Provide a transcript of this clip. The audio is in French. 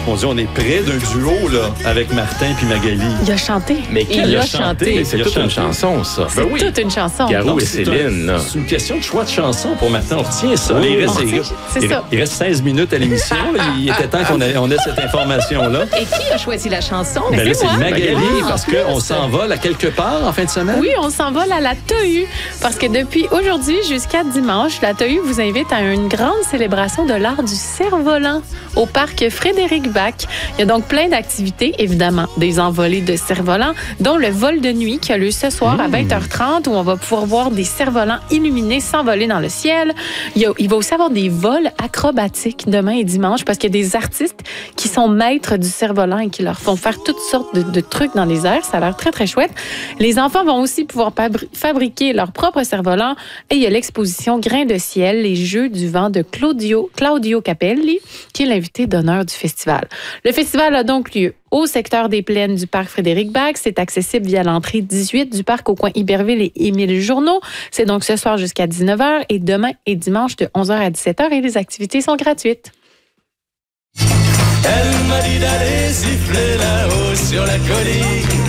Mon Dieu, on est près d'un duo, là, avec Martin puis Magali. Il a chanté. Mais qui a chanté? C'est toute une chanson, ça. C'est toute une chanson. Garou Donc, et Céline. C'est une question de choix de chanson pour Martin. On retient ça. Oh, Il reste 16 minutes à l'émission. Il était temps qu'on ait cette information-là. Et qui a choisi la chanson? Ben là, c'est moi. Magali, parce en plus. qu'on s'envole à quelque part en fin de semaine. Oui, on s'envole à la TAU parce que depuis aujourd'hui jusqu'à dimanche, la TAU vous invite à une grande célébration de l'art du cerf-volant au parc Frédéric-Bach. Il y a donc plein d'activités, évidemment, des envolées de cerfs-volants, dont le vol de nuit qui a lieu ce soir à 20h30 où on va pouvoir voir des cerfs-volants illuminés s'envoler dans le ciel. Il va aussi avoir des vols acrobatiques demain et dimanche parce qu'il y a des artistes qui sont maîtres du cerf-volant et qui leur font faire toutes sortes de trucs dans les airs. Ça a l'air très, très chouette. Les enfants vont aussi pouvoir fabriquer leur propre cerf-volant et il y a l'exposition Grains de ciel, les jeux du vent de Claudio Capelli, qui est l'invité d'honneur du festival. Le festival a donc lieu au secteur des Plaines du parc Frédéric-Bach. C'est accessible via l'entrée 18 du parc au coin Iberville et Émile Journeau. C'est donc ce soir jusqu'à 19h et demain et dimanche de 11h à 17h et les activités sont gratuites. Elle m'a dit d'aller siffler là-haut sur la colline.